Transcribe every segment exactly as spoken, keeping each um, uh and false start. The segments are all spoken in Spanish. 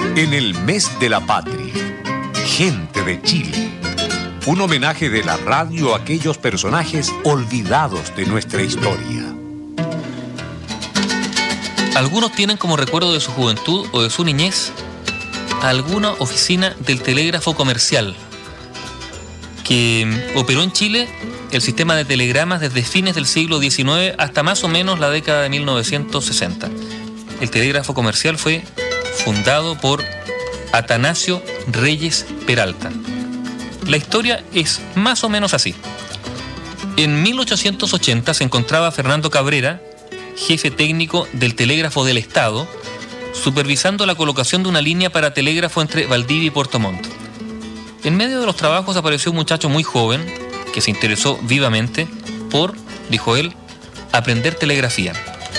En el mes de la patria, Gente de Chile. Un homenaje de la radio a aquellos personajes olvidados de nuestra historia. Algunos tienen como recuerdo de su juventud o de su niñez alguna oficina del telégrafo comercial que operó en Chile el sistema de telegramas desde fines del siglo diecinueve hasta más o menos la década de mil novecientos sesenta. El telégrafo comercial fue fundado por Atanasio Reyes Peralta. La historia es más o menos así. En mil ochocientos ochenta se encontraba Fernando Cabrera, jefe técnico del Telégrafo del Estado, supervisando la colocación de una línea para telégrafo entre Valdivia y Puerto Montt. En medio de los trabajos apareció un muchacho muy joven que se interesó vivamente por, dijo él, aprender telegrafía.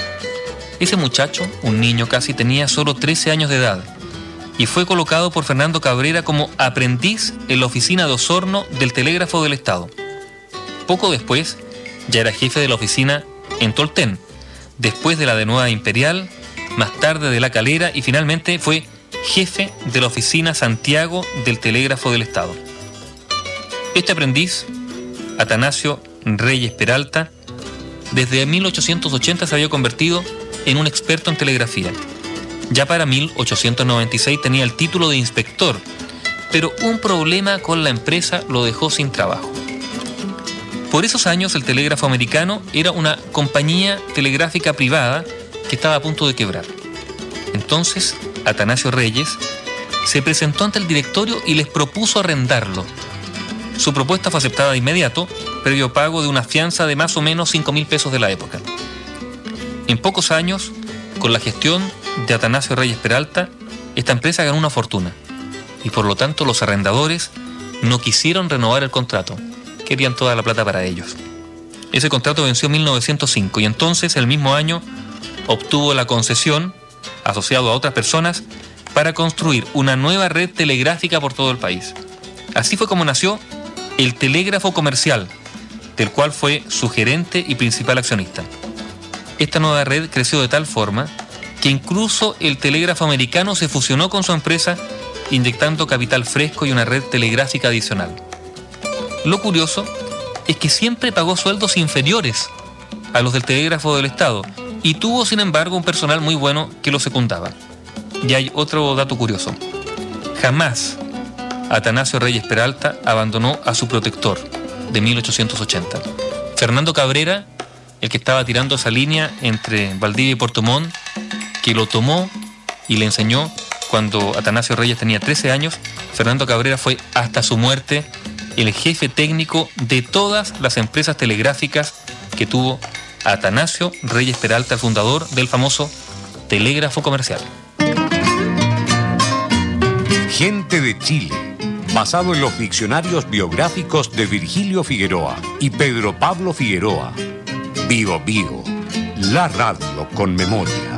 Ese muchacho, un niño casi, tenía solo trece años de edad y fue colocado por Fernando Cabrera como aprendiz en la oficina de Osorno del Telégrafo del Estado. Poco después, ya era jefe de la oficina en Tolten, después de la de Nueva Imperial, más tarde de La Calera y finalmente fue jefe de la oficina Santiago del Telégrafo del Estado. Este aprendiz, Atanasio Reyes Peralta, desde mil ochocientos ochenta se había convertido en un experto en telegrafía. Ya para mil ochocientos noventa y seis tenía el título de inspector, pero un problema con la empresa lo dejó sin trabajo. Por esos años el telégrafo americano era una compañía telegráfica privada que estaba a punto de quebrar. Entonces, Atanasio Reyes se presentó ante el directorio y les propuso arrendarlo. Su propuesta fue aceptada de inmediato, previo pago de una fianza de más o menos cinco mil pesos de la época. En pocos años, con la gestión de Atanasio Reyes Peralta, esta empresa ganó una fortuna y por lo tanto los arrendadores no quisieron renovar el contrato. Querían toda la plata para ellos. Ese contrato venció en mil novecientos cinco y entonces, el mismo año, obtuvo la concesión, asociado a otras personas, para construir una nueva red telegráfica por todo el país. Así fue como nació el Telégrafo Comercial, del cual fue su gerente y principal accionista. Esta nueva red creció de tal forma que incluso el telégrafo americano se fusionó con su empresa, inyectando capital fresco y una red telegráfica adicional. Lo curioso es que siempre pagó sueldos inferiores a los del Telégrafo del Estado y tuvo, sin embargo, un personal muy bueno que lo secundaba. Y hay otro dato curioso. Jamás Atanasio Reyes Peralta abandonó a su protector de mil ochocientos ochenta. Fernando Cabrera, el que estaba tirando esa línea entre Valdivia y Puerto Montt, que lo tomó y le enseñó cuando Atanasio Reyes tenía trece años, Fernando Cabrera fue hasta su muerte el jefe técnico de todas las empresas telegráficas que tuvo Atanasio Reyes Peralta, el fundador del famoso Telégrafo Comercial. Gente de Chile, basado en los diccionarios biográficos de Virgilio Figueroa y Pedro Pablo Figueroa. Bío Bío, la radio con memoria.